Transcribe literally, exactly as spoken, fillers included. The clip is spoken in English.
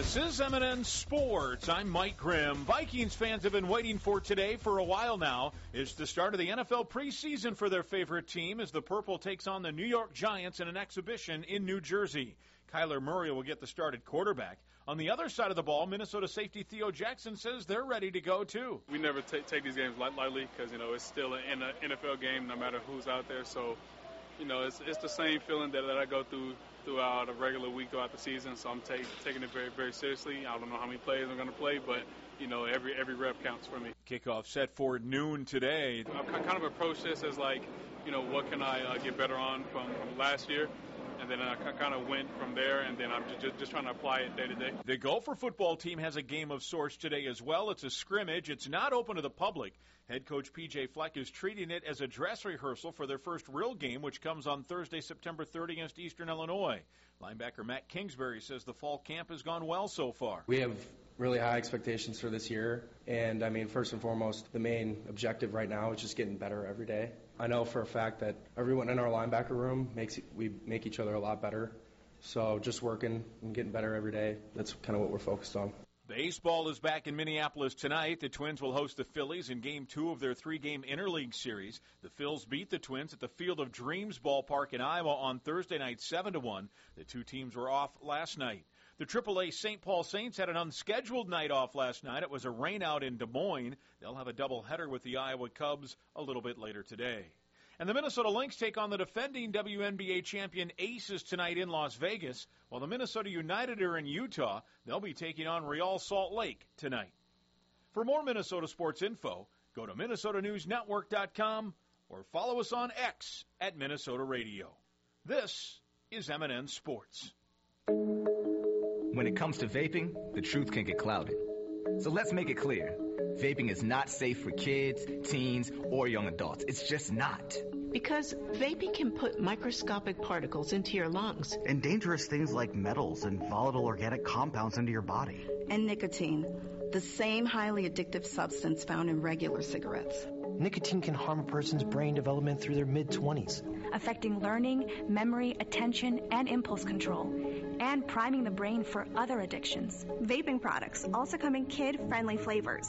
This is M and N Sports. I'm Mike Grimm. Vikings fans have been waiting for today for a while now. It's the start of the N F L preseason for their favorite team as the Purple takes on the New York Giants in an exhibition in New Jersey. Kyler Murray will get the start at quarterback. On the other side of the ball, Minnesota safety Theo Jackson says they're ready to go too. We never t- take these games light- lightly because, you know, it's still an N F L game no matter who's out there. So, you know, it's it's the same feeling that, that I go through throughout a regular week throughout the season. So I'm take, taking it very, very seriously. I don't know how many plays I'm going to play, but, you know, every every rep counts for me. Kickoff set for noon today. I've kind of approached this as like, you know, what can I uh, get better on from, from last year? And then I kind of went from there, and then I'm just, just trying to apply it day to day. The Gopher football team has a game of sorts today as well. It's a scrimmage. It's not open to the public. Head coach P J Fleck is treating it as a dress rehearsal for their first real game, which comes on Thursday, September third against Eastern Illinois. Linebacker Matt Kingsbury says the fall camp has gone well so far. We have really high expectations for this year, and I mean, first and foremost, the main objective right now is just getting better every day. I know for a fact that everyone in our linebacker room makes we make each other a lot better, so just working and getting better every day, that's kind of what we're focused on. Baseball is back in Minneapolis tonight. The Twins will host the Phillies in Game two of their three-game interleague series. The Phils beat the Twins at the Field of Dreams ballpark in Iowa on Thursday night, seven to one. The two teams were off last night. The triple A Saint Paul Saints had an unscheduled night off last night. It was a rainout in Des Moines. They'll have a doubleheader with the Iowa Cubs a little bit later today. And the Minnesota Lynx take on the defending W N B A champion Aces tonight in Las Vegas, while the Minnesota United are in Utah. They'll be taking on Real Salt Lake tonight. For more Minnesota sports info, go to Minnesota News Network dot com or follow us on X at Minnesota Radio. This is M and N Sports. When it comes to vaping, the truth can get clouded. So let's make it clear. Vaping is not safe for kids, teens, or young adults. It's just not. Because vaping can put microscopic particles into your lungs. And dangerous things like metals and volatile organic compounds into your body. And nicotine, the same highly addictive substance found in regular cigarettes. Nicotine can harm a person's brain development through their mid-twenties. Affecting learning, memory, attention, and impulse control. And priming the brain for other addictions. Vaping products also come in kid-friendly flavors.